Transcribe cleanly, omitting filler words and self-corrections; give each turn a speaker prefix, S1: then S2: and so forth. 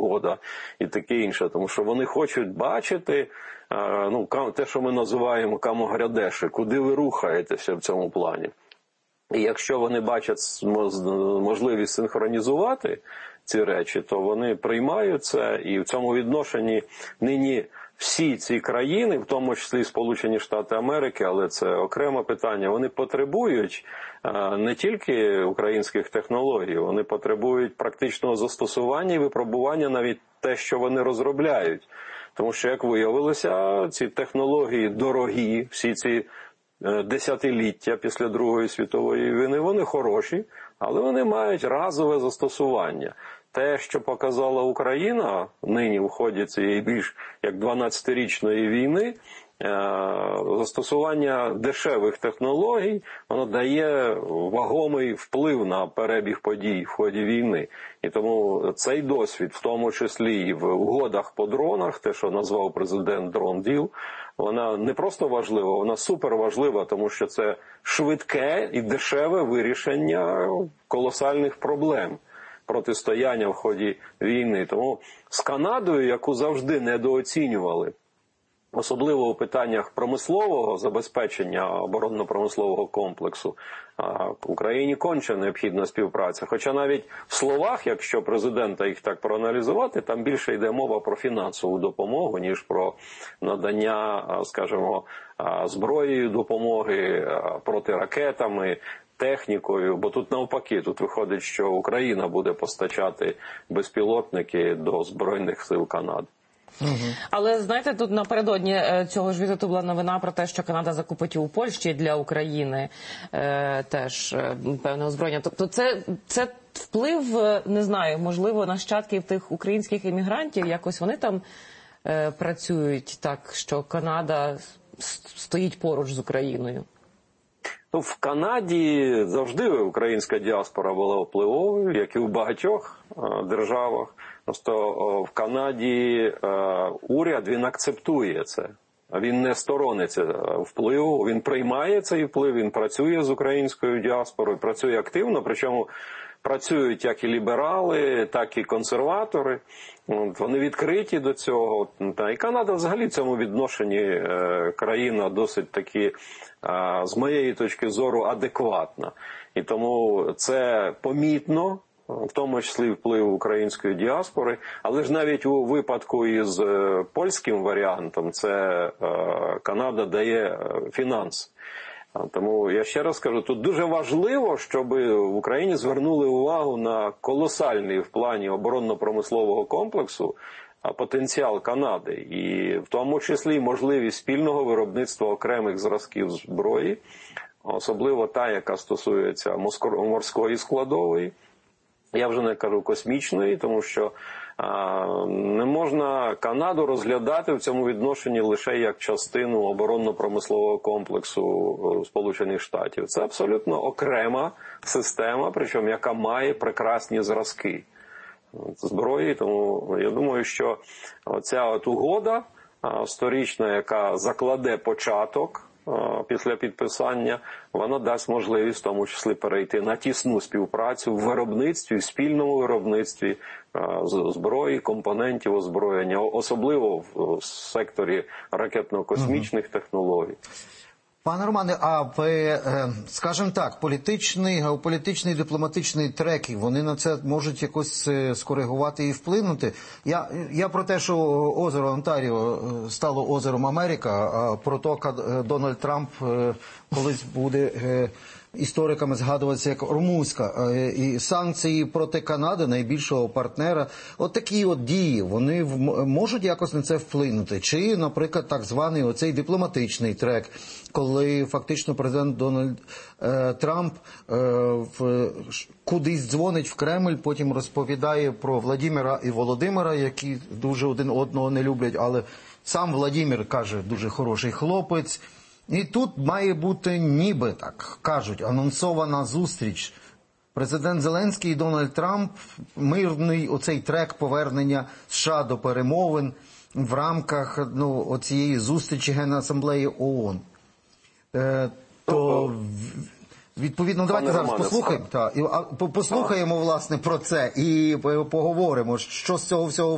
S1: угода і таке інше. Тому що вони хочуть бачити, те, що ми називаємо камогрядеші, куди ви рухаєтеся в цьому плані. І якщо вони бачать можливість синхронізувати ці речі, то вони приймають це, і в цьому відношенні нині всі ці країни, в тому числі Сполучені Штати Америки, але це окреме питання, вони потребують не тільки українських технологій, вони потребують практичного застосування і випробування навіть те, що вони розробляють. Тому що, як виявилося, ці технології дорогі, всі ці десятиліття після Другої світової війни, вони хороші, але вони мають разове застосування. Те, що показала Україна нині в ході цієї більш як 12-річної війни, застосування дешевих технологій, воно дає вагомий вплив на перебіг подій в ході війни. І тому цей досвід, в тому числі і в угодах по дронах, те, що назвав президент Drone Deal, вона не просто важлива, вона суперважлива, тому що це швидке і дешеве вирішення колосальних проблем протистояння в ході війни. Тому з Канадою, яку завжди недооцінювали, особливо у питаннях промислового забезпечення оборонно-промислового комплексу, Україні конче необхідна співпраця. Хоча навіть в словах, якщо президента їх так проаналізувати, там більше йде мова про фінансову допомогу, ніж про надання, скажімо, зброєю допомоги, протиракетами, технікою, бо тут навпаки, тут виходить, що Україна буде постачати безпілотники до Збройних сил Канади.
S2: Але, знаєте, тут напередодні цього ж візиту була новина про те, що Канада закупить у Польщі для України теж певне озброєння. Тобто це вплив, не знаю, можливо, нащадків тих українських іммігрантів, якось вони там працюють так, що Канада стоїть поруч з Україною?
S1: В Канаді завжди українська діаспора була впливовою, як і в багатьох державах. Просто в Канаді уряд, він акцептує це. Він не сторониться впливу, він приймає цей вплив, він працює з українською діаспорою, працює активно, причому працюють як і ліберали, так і консерватори. Вони відкриті до цього. І Канада взагалі в цьому відношенні країна досить таки, з моєї точки зору, адекватна. І тому це помітно, в тому числі вплив української діаспори, але ж навіть у випадку із польським варіантом це Канада дає фінанс. Тому я ще раз кажу, тут дуже важливо, щоб в Україні звернули увагу на колосальний в плані оборонно-промислового комплексу потенціал Канади. І в тому числі можливість спільного виробництва окремих зразків зброї, особливо та, яка стосується морської складової. Я вже не кажу космічної, тому що не можна Канаду розглядати в цьому відношенні лише як частину оборонно-промислового комплексу Сполучених Штатів. Це абсолютно окрема система, причому яка має прекрасні зразки зброї. Тому я думаю, що оця угода сторічна, яка закладе початок після підписання, вона дасть можливість в тому числі перейти на тісну співпрацю в виробництві, в спільному виробництві зброї, компонентів озброєння, особливо в секторі ракетно-космічних технологій.
S3: Пане Романе, а скажімо так, політичний, геополітичний, дипломатичний треки, вони на це можуть якось скоригувати і вплинути? Я про те, що озеро Онтаріо стало озером Америка, а протока Дональд Трамп колись буде істориками згадуватися як румунська. І санкції проти Канади, найбільшого партнера, от такі от дії, вони можуть якось на це вплинути? Чи, наприклад, так званий оцей дипломатичний трек, коли фактично президент Дональд Трамп кудись дзвонить в Кремль, потім розповідає про Владимира і Володимира, які дуже один одного не люблять, але сам Владимир каже, дуже хороший хлопець. І тут має бути, ніби так кажуть, анонсована зустріч. Президент Зеленський і Дональд Трамп, мирний оцей трек повернення США до перемовин в рамках оцієї зустрічі Генасамблеї ООН. То, відповідно, давайте зараз послухаємо, послухаємо, власне, про це і поговоримо, що з цього всього